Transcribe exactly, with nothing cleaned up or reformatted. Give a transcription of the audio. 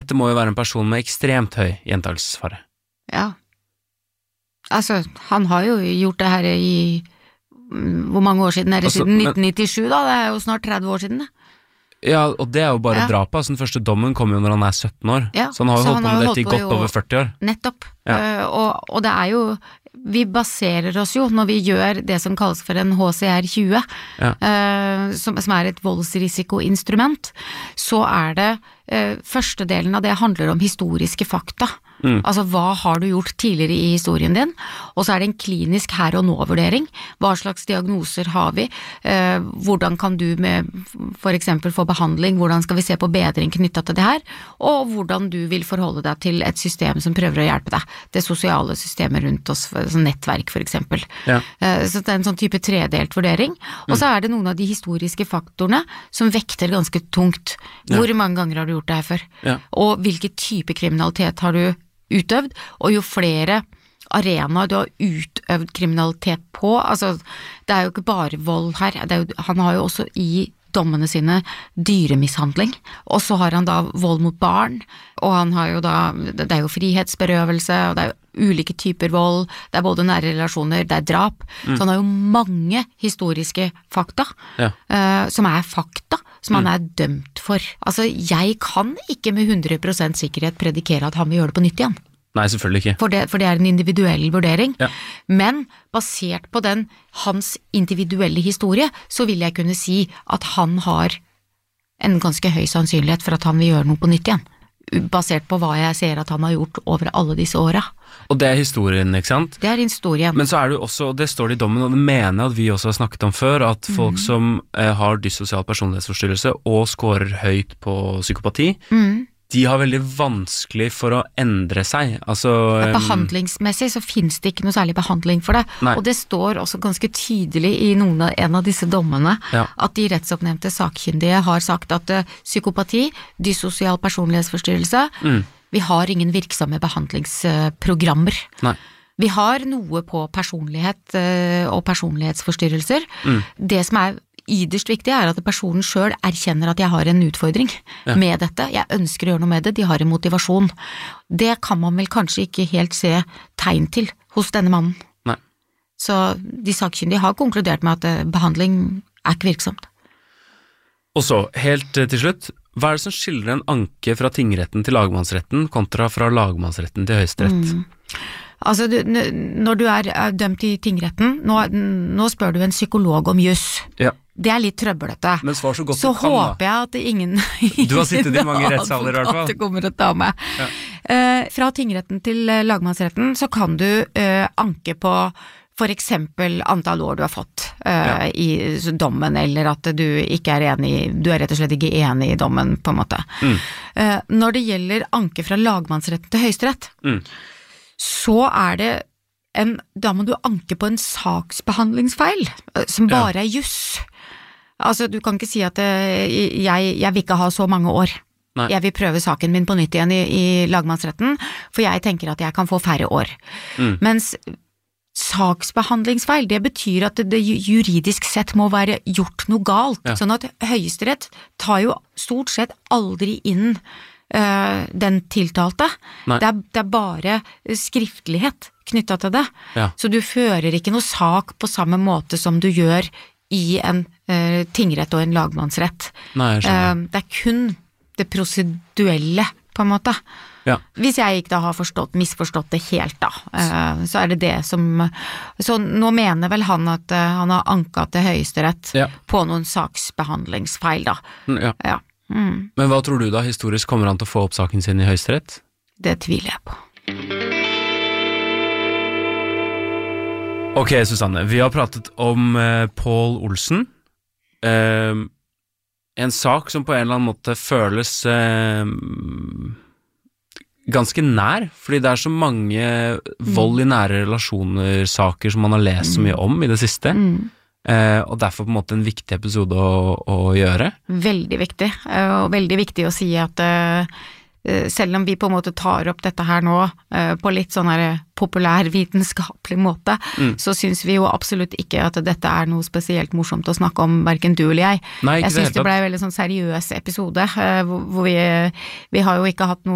dette må jo være en person med ekstremt høy gjentakelsesfare. Ja. Altså, han har jo gjort det her i hvor mange år siden er det? Altså, siden nitten nittisju da, det er jo snart tretti år siden det. Ja, og det er jo bare ja. drapet, altså den første dommen kom jo når han er sytten år, ja, så han har jo holdt på med dette i godt jo, over førti år. Nettopp, ja. uh, og, og det er jo, vi baserer oss jo, når vi gjør det som kalles for en H C R tjue, ja. uh, som, som er et voldsrisikoinstrument, så er det, uh, første delen av det handler om historiske fakta. Mm. Altså, hva har du gjort tidligere i historien din? Og så er det en klinisk her og nå-vurdering. Hva slags diagnoser har vi? Eh, hvordan kan du med, for eksempel få behandling? Hvordan skal vi se på bedring knyttet til det her? Og hvordan du vil forholde deg til et system som prøver å hjelpe deg. Det sosiale systemet rundt oss, som nettverk for eksempel. Ja. Eh, så det er en sånn type tredelt vurdering. Og så er det noen av de historiske faktorene som vekter ganske tungt. Hvor ja. mange ganger har du gjort det her før? Ja. Og hvilken type kriminalitet har du utøvd, og jo flere arenaer du har utøvd kriminalitet på, altså det er jo ikke bare vold her, det er jo, han har jo også i dommene sine dyremishandling, og så har han da vold mot barn, og han har jo da, det er jo frihetsberøvelse, og det er jo ulike typer vold, det er både nære relasjoner, det er drap, mm. så han har jo mange historiske fakta, ja. uh, som er fakta, som han er dømt for. Altså, jeg kan ikke med hundre prosent sikkerhet predikere at han vil gjøre det på nytt igjen. Nei, selvfølgelig ikke. For det, for det er en individuell vurdering. Ja. Men basert på den, hans individuelle historie, så vil jeg kunne si at han har en ganske høy sannsynlighet for at han vil gjøre noe på nytt igjen. Basert på hva jeg ser at han har gjort over alle disse årene. Og det er historien, ikke sant? Det er historien. Men så er det jo også, og det står det i dommen, og det mener jeg at vi også har snakket om før, at folk mm. som eh, har dyssosial personlighetsforstyrrelse og scorer høyt på psykopati, mm. de har veldig vanskelig for å endre seg. Altså, ja, behandlingsmessig så finnes det ikke noe særlig behandling for det. Nei. Og det står også ganske tydelig i noen av, en av disse dommene, ja. at de rettsoppnevnte sakkyndige har sagt at uh, psykopati, dyssosial personlighetsforstyrrelse, mm. vi har ingen virksomme behandlingsprogrammer. Nei. Vi har noe på personlighet uh, og personlighetsforstyrrelser. Mm. Det som er yderst viktig er at personen selv erkjenner at jeg har en utfordring ja. med dette. Jeg ønsker å gjøre noe med det, de har en motivasjon. Det kan man vel kanskje ikke helt se tegn til hos denne mannen. Nei. Så de sakkyndige har konkludert med at behandling er ikke virksomt. Og så, helt til slutt, hva er det som skiller en anke fra tingretten til lagmannsretten kontra fra lagmannsretten til høyesterett? Mm. Altså, du, når du er dømt i tingretten, nå, nå spør du en psykolog om juss. Ja. Det er litt trøblete. Men svar så godt så du kan, da. Så håper jeg at ingen Du har sittet i mange rettssaler i hvert fall. At det kommer å ta med. Ja. Uh, fra tingretten til lagmannsretten så kan du uh, anke på for eksempel antall år du har fått uh, ja. i dommen, eller at du ikke er enig, du er rett og slett ikke enig i dommen, på en måte. Mm. Uh, når det gjelder anke fra lagmannsretten til høyesterett, mm. så er det en, da må du anke på en saksbehandlingsfeil, som bare ja. er juss. Altså, du kan ikke si at jeg, jeg vil ikke ha så mange år. Nei. Jeg vil prøve saken min på nytt igjen i, i lagmannsretten, for jeg tenker at jeg kan få færre år. Mm. Mens saksbehandlingsfeil, det betyr at det, det juridisk sett må være gjort noe galt. Ja. Sånn at høyesterett tar jo stort sett aldri inn uh, den tiltalte. Det er, det er bare skriftlighet knyttet til det. Ja. Så du fører ikke noe sak på samme måte som du gjør i en uh, tingrett og en lagmannsrett. Nei, jeg skjønner. Uh, det er kun det proseduelle, på en måte. Ja. Hvis jeg ikke da har forstått, misforstått det helt da, uh, så er det det som... Så nå mener vel han at uh, han har anket til høyesterett ja. på noen saksbehandlingsfeil da. Ja. Ja. Mm. Men hva tror du da, historisk kommer han til å få opp saken sin i høyesterett? Det tviler jeg på. Ok, Susanne, vi har pratet om uh, Pål Olsen. Uh, en sak som på en eller annen måte føles uh, ganske nær, fordi det er så mange vold i nære relasjoner, saker som man har lest så mye om i det siste. Mm. Uh, og derfor på en måte en viktig episode å, å gjøre. Veldig viktig, uh, og veldig viktig å si at uh, selv om vi på en måte tar opp dette her nå uh, på litt sånn her populær vitenskapelig måte, mm. så synes vi jo absolutt ikke at dette er noe spesielt morsomt å snakke om, hverken du eller jeg. Nei, jeg synes det, det ble en veldig sånn seriøs episode, uh, hvor, hvor vi, vi har jo ikke hatt noe